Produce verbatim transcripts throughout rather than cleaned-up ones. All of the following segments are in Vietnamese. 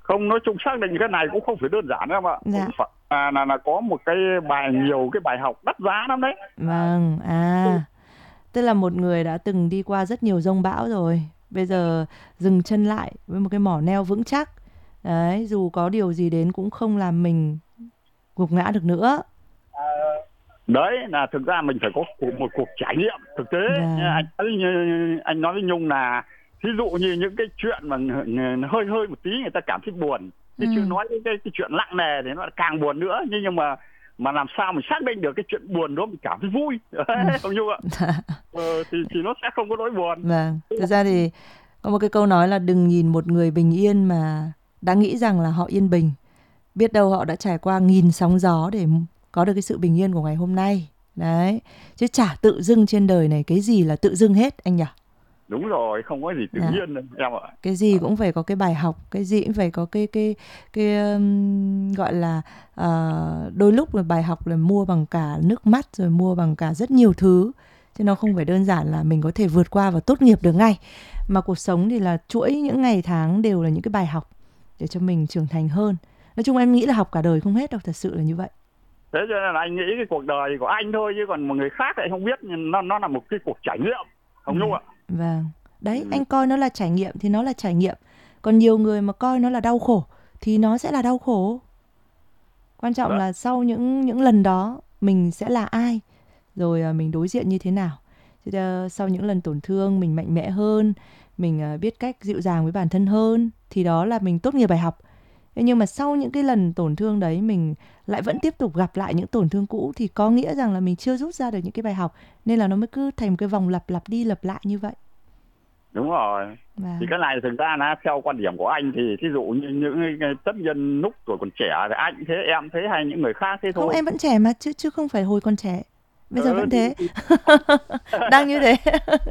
Không, nói chung xác định cái này cũng không phải đơn giản đâu ạ. Dạ. Cũng phải là, là là có một cái bài nhiều cái bài học đắt giá lắm đấy. Vâng, à, tức là một người đã từng đi qua rất nhiều giông bão rồi. Bây giờ dừng chân lại với một cái mỏ neo vững chắc. Đấy, dù có điều gì đến cũng không làm mình gục ngã được nữa. Đấy là thực ra mình phải có một cuộc trải nghiệm thực tế. Vâng. Anh nói như anh nói với Nhung là ví dụ như những cái chuyện mà hơi hơi một tí người ta cảm thấy buồn, chứ Ừ. chưa nói cái, cái cái chuyện nặng nề thì nó càng buồn nữa. Nhưng nhưng mà mà làm sao mình xác định được cái chuyện buồn đó mình cảm thấy vui, không Nhung ạ? ờ, thì thì nó sẽ không có nỗi buồn. Vâng, thực ra thì có một cái câu nói là đừng nhìn một người bình yên mà đã nghĩ rằng là họ yên bình. Biết đâu họ đã trải qua nghìn sóng gió để có được cái sự bình yên của ngày hôm nay. Đấy, chứ chả tự dưng trên đời này cái gì là tự dưng hết anh nhỉ? Đúng rồi, không có gì tự Dạ. nhiên đâu em ạ. Cái gì cũng phải có cái bài học, cái gì cũng phải có cái cái cái um, gọi là uh, đôi lúc là bài học là mua bằng cả nước mắt rồi mua bằng cả rất nhiều thứ, chứ nó không phải đơn giản là mình có thể vượt qua và tốt nghiệp được ngay, mà cuộc sống thì là chuỗi những ngày tháng đều là những cái bài học để cho mình trưởng thành hơn. Nói chung em nghĩ là học cả đời không hết đâu, thật sự là như vậy. Thế cho nên là anh nghĩ cái cuộc đời của anh thôi, chứ còn một người khác lại không biết. Nó nó là một cái cuộc trải nghiệm, không Nhung ạ? Vâng. Đấy, Ừ. anh coi nó là trải nghiệm thì nó là trải nghiệm. Còn nhiều người mà coi nó là đau khổ thì nó sẽ là đau khổ. Quan trọng Đó. là sau những những lần đó mình sẽ là ai, rồi uh, mình đối diện như thế nào. Thì, uh, sau những lần tổn thương mình mạnh mẽ hơn, mình uh, biết cách dịu dàng với bản thân hơn, thì đó là mình tốt nghiệp bài học. Thế nhưng mà sau những cái lần tổn thương đấy mình lại vẫn tiếp tục gặp lại những tổn thương cũ, thì có nghĩa rằng là mình chưa rút ra được những cái bài học, nên là nó mới cứ thành một cái vòng lặp lặp đi lặp lại như vậy. Đúng rồi. Và... thì cái này thực ra là theo quan điểm của anh thì thí dụ như những cái tất nhân lúc tuổi còn trẻ thì anh thế, em thế, hay những người khác thế thôi. Không, em vẫn trẻ mà, chứ chứ không phải hồi còn trẻ. Bây giờ Ừ, vẫn thì, thế. thì... Đang như thế.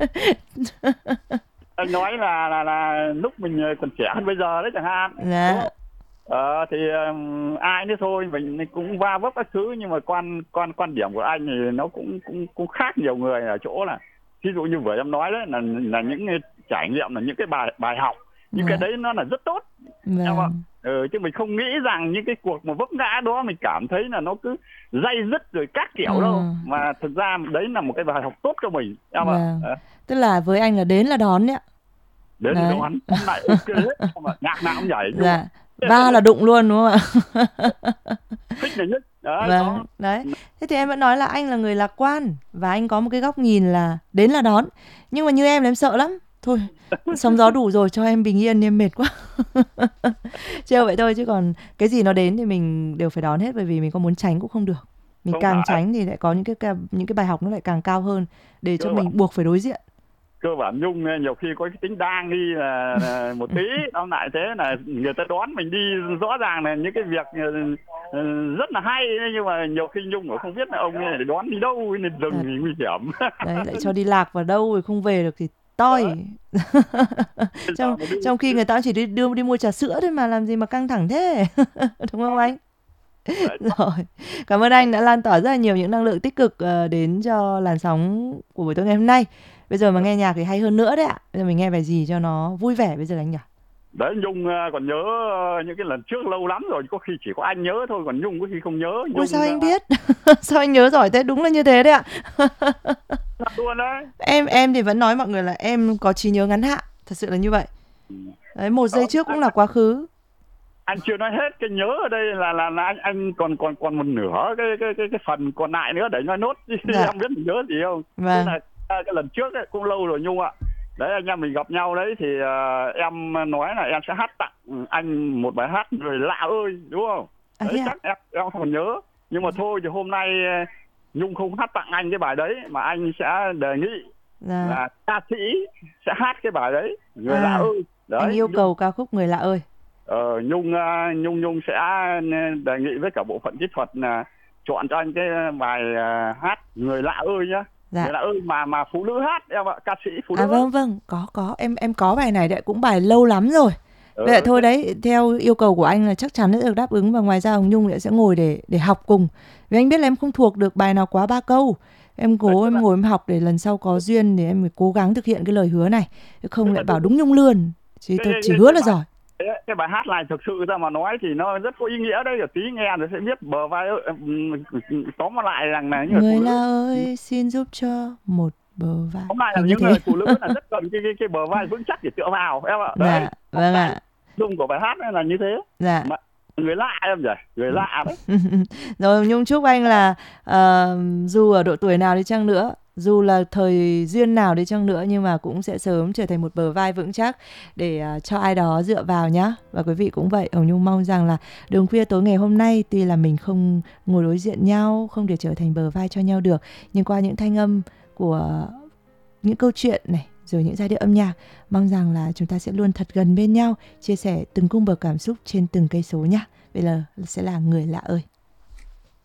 Anh nói là là là lúc mình còn trẻ hơn bây giờ đấy chẳng hạn. Dạ. Ờ, thì um, ai nữa thôi, mình cũng va vấp các thứ, nhưng mà quan quan quan điểm của anh thì nó cũng cũng cũng khác nhiều người ở chỗ là ví dụ như vừa em nói đấy là là những cái trải nghiệm, là những cái bài bài học, những Dạ. cái đấy nó là rất tốt. Vâng. Em ạ. Ừ, chứ mình không nghĩ rằng những cái cuộc mà vấp ngã đó mình cảm thấy là nó cứ day dứt rồi các kiểu Ừ. đâu, mà thực ra đấy là một cái bài học tốt cho mình, em ạ. Vâng. À. Tức là với anh là đến là đón đấy ạ. Đến Đấy. đón lại ok hết, mà nhạc nào cũng nhảy. Dạ. Va là đụng luôn đúng không ạ? Thích là nhất. Đấy, vâng. đó. Đấy. Thế thì em vẫn nói là anh là người lạc quan và anh có một cái góc nhìn là đến là đón. Nhưng mà như em là em sợ lắm. Thôi, sóng gió đủ rồi, cho em bình yên, em mệt quá. Trêu vậy thôi, chứ còn cái gì nó đến thì mình đều phải đón hết, bởi vì mình có muốn tránh cũng không được. Mình Không càng phải. tránh thì lại có những cái những cái bài học nó lại càng cao hơn để Cơ cho bản. mình buộc phải đối diện. Cơ bản Nhung nhiều khi có cái tính đa nghi là, là một tí, đau lại thế là người ta đón mình đi, rõ ràng là những cái việc rất là hay, nhưng mà nhiều khi Nhung cũng không biết là ông này đón đi đâu nên rừng thì nguy hiểm. Đấy, lại cho đi lạc vào đâu rồi không về được thì toi. trong trong khi người ta chỉ đi đưa đi mua trà sữa thôi mà, làm gì mà căng thẳng thế. Đúng không anh? Rồi, cảm ơn anh đã lan tỏa rất là nhiều những năng lượng tích cực đến cho làn sóng của buổi tối ngày hôm nay. Bây giờ mà nghe nhạc thì hay hơn nữa đấy ạ. Bây giờ mình nghe bài gì cho nó vui vẻ bây giờ anh nhỉ? Đấy, Nhung còn nhớ những cái lần trước lâu lắm rồi, có khi chỉ có anh nhớ thôi, còn Nhung có khi không nhớ. Nhung... Ôi, sao anh biết? Sao anh nhớ giỏi thế? Đúng là như thế đấy ạ. Luôn đấy. Em em thì vẫn nói mọi người là em có trí nhớ ngắn hạn, thật sự là như vậy. Đấy, một giây trước cũng là quá khứ. Anh chưa nói hết, cái nhớ ở đây là là, là anh anh còn còn còn một nửa cái cái cái cái phần còn lại nữa để nói nốt. Dạ. Em biết mình nhớ gì không? Vâng. Là cái lần trước ấy, cũng lâu rồi Nhung ạ. Đấy, anh em mình gặp nhau đấy thì uh, em nói là em sẽ hát tặng anh một bài hát Người Lạ Ơi, đúng không? À, đấy, yeah. Chắc em em không nhớ. Nhưng mà thôi thì hôm nay Nhung không hát tặng anh cái bài đấy, mà anh sẽ đề nghị dạ. là ca sĩ sẽ hát cái bài đấy, Người à, Lạ Ơi. Đấy, anh yêu Nhung... cầu ca khúc Người Lạ Ơi. Ờ, Nhung Nhung Nhung sẽ đề nghị với cả bộ phận kỹ thuật là chọn cho anh cái bài hát Người Lạ Ơi nhá. Dạ. Người Lạ Ơi mà mà phụ nữ hát em ạ, ca sĩ phụ nữ. À vâng vâng, có có em em có bài này đấy, cũng bài lâu lắm rồi. Ừ, vậy thôi đấy, theo yêu cầu của anh là chắc chắn sẽ được đáp ứng, và ngoài ra Hồng Nhung sẽ ngồi để để học cùng. Vì anh biết là em không thuộc được bài nào quá ba câu. Em cố em ngồi em học để lần sau có duyên thì em mới cố gắng thực hiện cái lời hứa này. Không lại bảo đúng Nhung luôn. Chỉ tôi chỉ hứa là giỏi. cái, cái bài hát này thực sự ra mà nói thì nó rất có ý nghĩa đấy, tí nghe rồi sẽ biết bờ vai. Tóm lại rằng là những người Người phụ nữ, lạ ơi xin giúp cho một bờ vai. tóm lại là Hình như những thế. người phụ nữ là rất cần cái, cái cái bờ vai vững chắc để tựa vào em ạ. Đấy, Dạ, vâng ạ. dung của bài hát ấy là như thế. Dạ. Mà, người lạ em nhỉ, người lạ đấy. Rồi Nhung chúc anh là uh, dù ở độ tuổi nào đi chăng nữa, dù là thời duyên nào đi chăng nữa, nhưng mà cũng sẽ sớm trở thành một bờ vai vững chắc để uh, cho ai đó dựa vào nhá. Và quý vị cũng vậy, Hồng Nhung mong rằng là đường khuya tối ngày hôm nay, tuy là mình không ngồi đối diện nhau, không thể trở thành bờ vai cho nhau được, nhưng qua những thanh âm của những câu chuyện này, rồi những giai điệu âm nhạc, mong rằng là chúng ta sẽ luôn thật gần bên nhau, chia sẻ từng cung bậc cảm xúc trên từng cây số nhá. Bây giờ sẽ là Người lạ ơi.